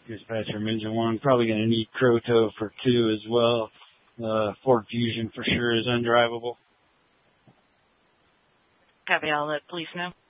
Dispatcher Midget 1. Probably going to need Croto for 2 as well. Ford Fusion for sure is undrivable. Copy, I'll let police know.